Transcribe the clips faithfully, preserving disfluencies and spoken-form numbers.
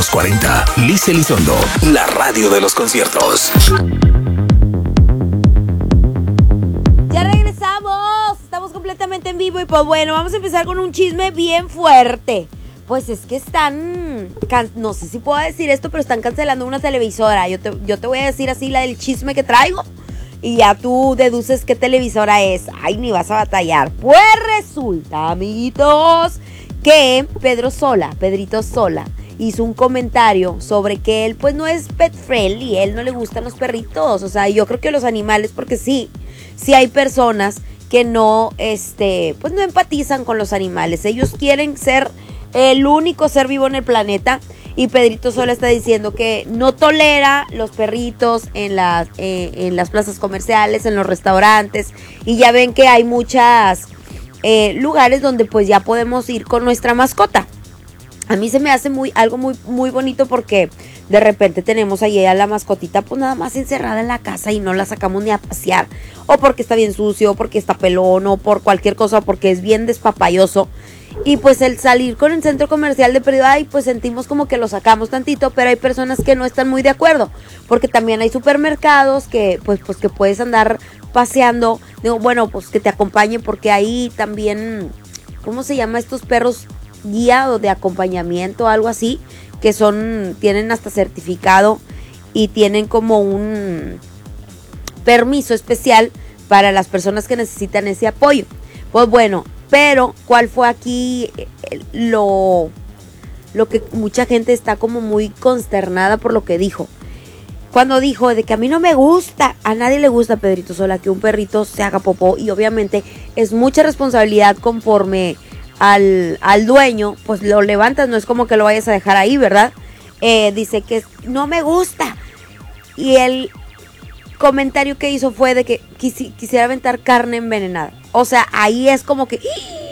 los cuarenta. Liz Elizondo, la radio de los conciertos. Ya regresamos, estamos completamente en vivo y pues bueno, vamos a empezar con un chisme bien fuerte. Pues es que están, can- no sé si puedo decir esto, pero están cancelando una televisora. Yo te, yo te voy a decir así la del chisme que traigo y ya tú deduces qué televisora es. Ay, ni vas a batallar. Pues resulta, amiguitos, que Pedro Sola, Pedrito Sola, hizo un comentario sobre que él pues no es pet friendly, él no le gustan los perritos. O sea, yo creo que los animales, porque sí, sí hay personas que no, este, pues no empatizan con los animales. Ellos quieren ser el único ser vivo en el planeta. Y Pedrito Sola está diciendo que no tolera los perritos en las, eh, en las plazas comerciales, en los restaurantes. Y ya ven que hay muchos eh, lugares donde pues ya podemos ir con nuestra mascota. A mí se me hace muy, algo muy, muy bonito porque de repente tenemos ahí a la mascotita pues nada más encerrada en la casa y no la sacamos ni a pasear. O porque está bien sucio, o porque está pelón, o por cualquier cosa, o porque es bien despapayoso. Y pues el salir con el centro comercial de perdido, ay, pues sentimos como que lo sacamos tantito, pero hay personas que no están muy de acuerdo, porque también hay supermercados que pues, pues que puedes andar paseando. Digo, bueno, pues que te acompañe, porque ahí también, ¿cómo se llama estos perros guía o de acompañamiento, algo así? Que son, tienen hasta certificado y tienen como un permiso especial para las personas que necesitan ese apoyo. Pues bueno, pero ¿cuál fue aquí lo, lo que mucha gente está como muy consternada por lo que dijo? Cuando dijo de que a mí no me gusta, a nadie le gusta, Pedrito Sola, que un perrito se haga popó, y obviamente es mucha responsabilidad conforme al, al dueño, pues lo levantas, no es como que lo vayas a dejar ahí, ¿verdad? Eh, dice que no me gusta, y el comentario que hizo fue de que quisi, quisiera aventar carne envenenada. O sea, ahí es como que,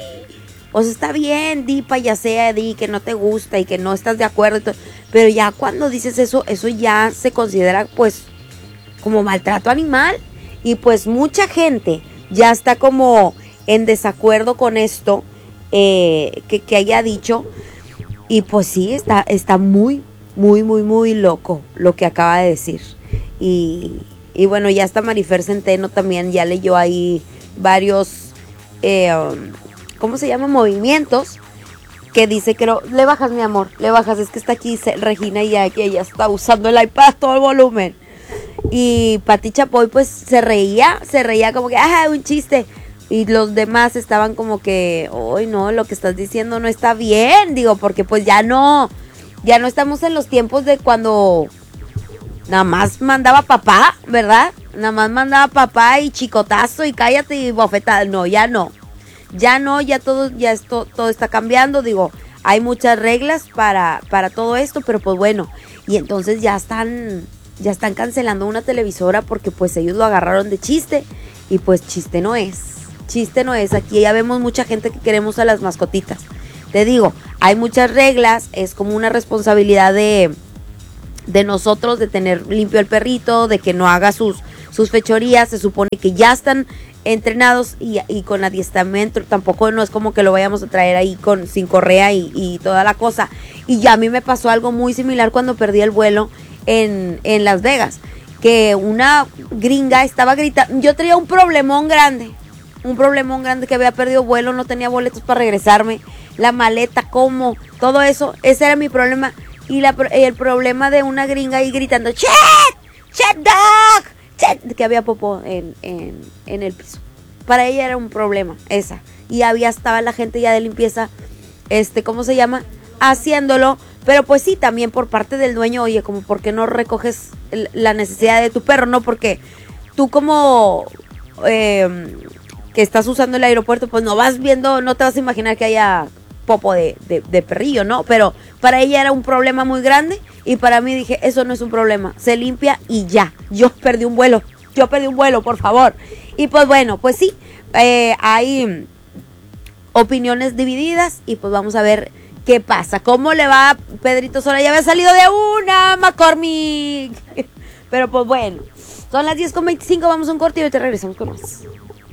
o sea, está bien, di payasea, di que no te gusta y que no estás de acuerdo, pero ya cuando dices eso, eso ya se considera pues como maltrato animal. Y pues mucha gente ya está como en desacuerdo con esto eh, que, que haya dicho. Y pues sí, está, está muy, muy, muy, muy loco lo que acaba de decir. Y, y bueno, ya hasta Marifer Centeno también ya leyó ahí varios, eh, um, ¿cómo se llama? Movimientos, que dice que no, le bajas, mi amor, le bajas, es que está aquí se, Regina y ya que ella está usando el iPad todo el volumen. Y Pati Chapoy pues se reía, se reía como que, ajá, un chiste. Y los demás estaban como que, ay no, lo que estás diciendo no está bien, digo, porque pues ya no, ya no estamos en los tiempos de cuando nada más mandaba papá, ¿verdad? Nada más mandaba papá y chicotazo y cállate y bofetada. No, ya no. Ya no, ya todo, ya esto, todo está cambiando. Digo, hay muchas reglas para, para todo esto, pero pues bueno. Y entonces ya están, ya están cancelando una televisora porque pues ellos lo agarraron de chiste. Y pues chiste no es. Chiste no es. Aquí ya vemos mucha gente que queremos a las mascotitas. Te digo, hay muchas reglas. Es como una responsabilidad de, de nosotros de tener limpio el perrito, de que no haga sus, sus fechorías. Se supone que ya están entrenados y, y con adiestramiento. Tampoco no es como que lo vayamos a traer ahí con sin correa y, y toda la cosa. Y ya a mí me pasó algo muy similar cuando perdí el vuelo en, en Las Vegas, que una gringa estaba gritando. Yo traía un problemón grande, un problemón grande que había perdido vuelo, no tenía boletos para regresarme, la maleta, cómo, todo eso, ese era mi problema. Y la, el problema de una gringa ahí gritando, ¡Chet! ¡Chet dog! ¡Chet! Que había popó en, en, en el piso. Para ella era un problema, esa. Y había, estaba la gente ya de limpieza, este, ¿cómo se llama? Haciéndolo. Pero pues sí, también por parte del dueño, oye, como por qué no recoges la necesidad de tu perro, ¿no? Porque tú como eh, que estás usando el aeropuerto, pues no vas viendo, no te vas a imaginar que haya popo de, de, de perrillo, ¿no? Pero para ella era un problema muy grande y para mí dije, eso no es un problema, se limpia y ya. Yo perdí un vuelo, yo perdí un vuelo, por favor. Y pues bueno, pues sí, eh, hay opiniones divididas y pues vamos a ver qué pasa. ¿Cómo le va a Pedrito Sola? Ya había salido de una, McCormick. Pero pues bueno, son las diez con veinticinco, vamos a un corte y te regresamos con más.